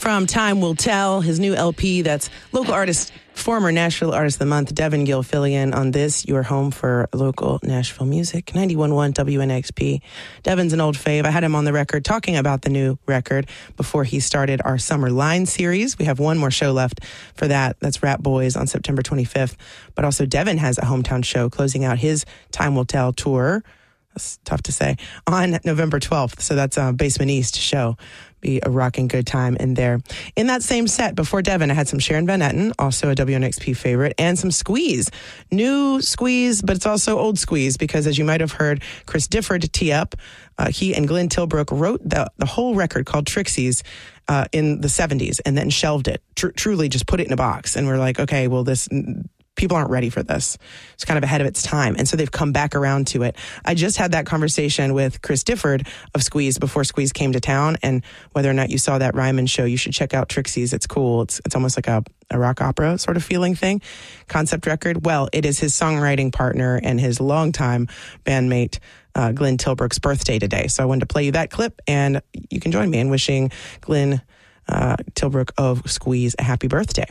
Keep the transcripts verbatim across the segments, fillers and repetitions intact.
From Time Will Tell, his new L P. That's local artist, former Nashville Artist of the Month, Devin Gill, filling in on this, your home for local Nashville music, ninety-one point one W N X P. Devin's an old fave. I had him on the record talking about the new record before he started our Summer Line series. We have one more show left for that. That's Rap Boys on September twenty-fifth. But also Devin has a hometown show closing out his Time Will Tell tour. That's tough to say. On November twelfth. So that's a Basement East show. Be a rocking good time in there. In that same set, before Devin, I had some Sharon Van Etten, also a W N X P favorite, and some Squeeze. New Squeeze, but it's also old Squeeze, because as you might have heard, Chris Difford tee up. Uh, he and Glenn Tilbrook wrote the, the whole record called Trixies uh, in the seventies and then shelved it. Tr- truly just put it in a box. And we're like, okay, well, this... people aren't ready for this. It's kind of ahead of its time. And so they've come back around to it. I just had that conversation with Chris Difford of Squeeze before Squeeze came to town. And whether or not you saw that Ryman show, you should check out Trixies. It's cool. It's it's almost like a, a rock opera sort of feeling thing. Concept record. Well, it is his songwriting partner and his longtime bandmate, uh, Glenn Tilbrook's birthday today. So I wanted to play you that clip, and you can join me in wishing Glenn uh, Tilbrook of Squeeze a happy birthday.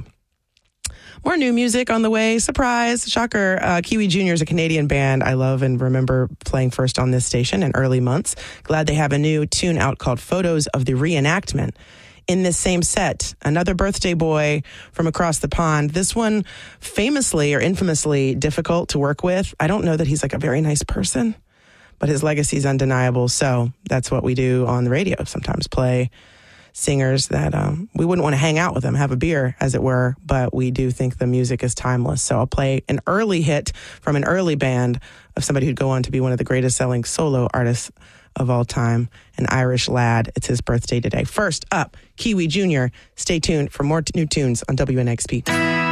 More new music on the way. Surprise. Shocker. Uh, Kiwi Junior is a Canadian band I love and remember playing first on this station in early months. Glad they have a new tune out called Photos of the Reenactment. In this same set, another birthday boy from across the pond. This one famously or infamously difficult to work with. I don't know that he's like a very nice person, but his legacy is undeniable. So that's what we do on the radio. Sometimes play singers that um, we wouldn't want to hang out with them, have a beer, as it were, but we do think the music is timeless. So I'll play an early hit from an early band of somebody who'd go on to be one of the greatest selling solo artists of all time, an Irish lad. It's his birthday today. First up, Kiwi Junior Stay tuned for more t- new tunes on W N X P.